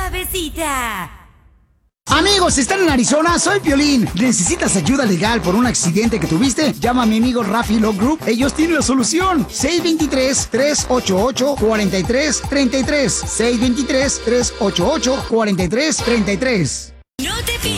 suavecita. Amigos, ¿están en Arizona? Soy Piolín. ¿Necesitas ayuda legal por un accidente que tuviste? Llama a mi amigo Rafi Law Group. Ellos tienen la solución. 623-388-4333. 623-388-4333.